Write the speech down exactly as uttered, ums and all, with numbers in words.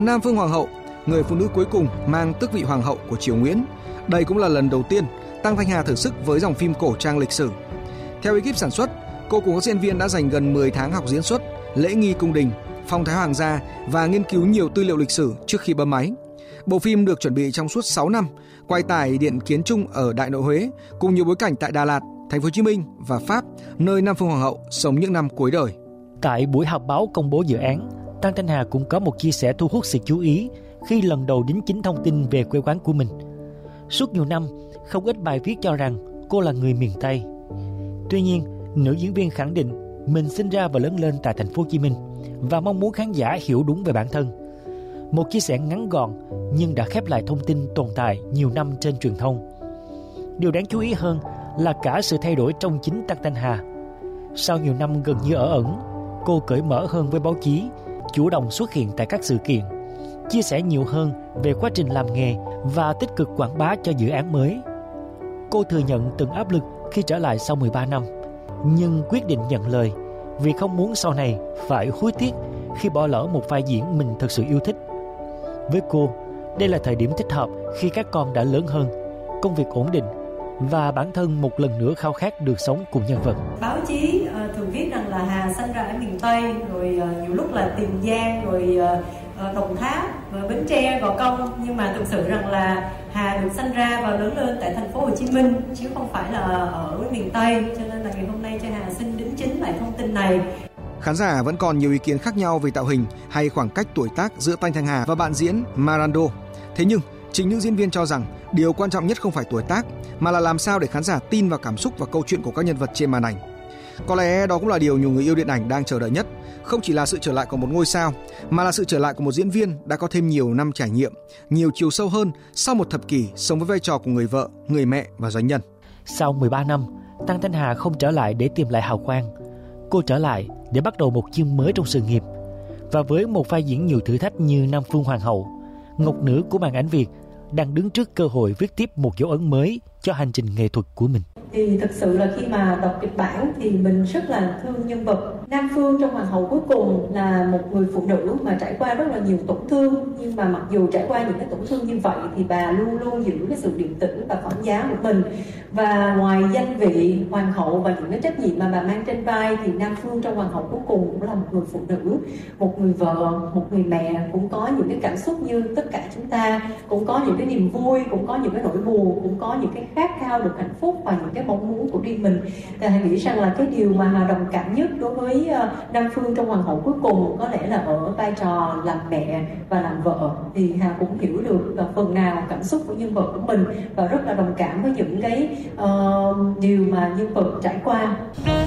Nam Phương Hoàng hậu, người phụ nữ cuối cùng mang tước vị hoàng hậu của triều Nguyễn. Đây cũng là lần đầu tiên Tăng Thanh Hà thử sức với dòng phim cổ trang lịch sử. Theo ekip sản xuất, cô cùng các diễn viên đã dành gần mười tháng học diễn xuất, lễ nghi cung đình, phong thái hoàng gia và nghiên cứu nhiều tư liệu lịch sử trước khi bấm máy. Bộ phim được chuẩn bị trong suốt sáu năm, quay tại Điện Kiến Trung ở Đại Nội Huế, cùng nhiều bối cảnh tại Đà Lạt, Thành phố Hồ Chí Minh và Pháp, nơi Nam Phương Hoàng hậu sống những năm cuối đời. Tại buổi họp báo công bố dự án, Tăng Thanh Hà cũng có một chia sẻ thu hút sự chú ý khi lần đầu đính chính thông tin về quê quán của mình. Suốt nhiều năm, không ít bài viết cho rằng cô là người miền Tây. Tuy nhiên, nữ diễn viên khẳng định mình sinh ra và lớn lên tại Thành phố Hồ Chí Minh và mong muốn khán giả hiểu đúng về bản thân. Một chia sẻ ngắn gọn nhưng đã khép lại thông tin tồn tại nhiều năm trên truyền thông. Điều đáng chú ý hơn là cả sự thay đổi trong chính Tăng Thanh Hà. Sau nhiều năm gần như ở ẩn, cô cởi mở hơn với báo chí, chủ động xuất hiện tại các sự kiện, chia sẻ nhiều hơn về quá trình làm nghề và tích cực quảng bá cho dự án mới. Cô thừa nhận từng áp lực khi trở lại sau mười ba năm, nhưng quyết định nhận lời vì không muốn sau này phải hối tiếc khi bỏ lỡ một vai diễn mình thực sự yêu thích. Với cô, đây là thời điểm thích hợp khi các con đã lớn hơn, công việc ổn định và bản thân một lần nữa khao khát được sống cùng nhân vật. Báo chí uh, thường viết rằng là Hà sinh ra ở miền Tây, rồi uh, nhiều lúc là Tiền Giang, rồi uh, Đồng Tháp, và Bến Tre, Gò Công, nhưng mà thực sự rằng là Hà được sinh ra và lớn lên tại Thành phố Hồ Chí Minh chứ không phải là ở miền Tây, cho nên là ngày hôm nay cho Hà xin đính chính lại thông tin này. Khán giả vẫn còn nhiều ý kiến khác nhau về tạo hình hay khoảng cách tuổi tác giữa Tăng Thanh Hà và bạn diễn Marando. Thế nhưng, chính nữ diễn viên cho rằng điều quan trọng nhất không phải tuổi tác, mà là làm sao để khán giả tin vào cảm xúc và câu chuyện của các nhân vật trên màn ảnh. Có lẽ đó cũng là điều nhiều người yêu điện ảnh đang chờ đợi nhất, không chỉ là sự trở lại của một ngôi sao, mà là sự trở lại của một diễn viên đã có thêm nhiều năm trải nghiệm, nhiều chiều sâu hơn sau một thập kỷ sống với vai trò của người vợ, người mẹ và doanh nhân. Sau mười ba năm, Tăng Thanh Hà không trở lại để tìm lại hào quang. Cô trở lại để bắt đầu một chương mới trong sự nghiệp. Và với một vai diễn nhiều thử thách như Nam Phương Hoàng hậu, ngọc nữ của màn ảnh Việt đang đứng trước cơ hội viết tiếp một dấu ấn mới cho hành trình nghệ thuật của mình. Thì thực sự là khi mà đọc kịch bản thì mình rất là thương nhân vật. Nam Phương trong Hoàng hậu cuối cùng là một người phụ nữ mà trải qua rất là nhiều tổn thương, nhưng mà mặc dù trải qua những cái tổn thương như vậy thì bà luôn luôn giữ cái sự điềm tĩnh và phản giá của mình. Và ngoài danh vị hoàng hậu và những cái trách nhiệm mà bà mang trên vai thì Nam Phương trong Hoàng hậu cuối cùng cũng là một người phụ nữ, một người vợ, một người mẹ, cũng có những cái cảm xúc như tất cả chúng ta, cũng có những cái niềm vui, cũng có những cái nỗi buồn, cũng có những cái khát khao được hạnh phúc và những cái mong muốn của riêng mình. Thì Hà nghĩ rằng là cái điều mà Hà đồng cảm nhất đối với Nam Phương trong Hoàng hậu cuối cùng có lẽ là ở vai trò làm mẹ và làm vợ. Thì Hà cũng hiểu được phần nào cảm xúc của nhân vật của mình và rất là đồng cảm với những cái uh, điều mà nhân vật trải qua.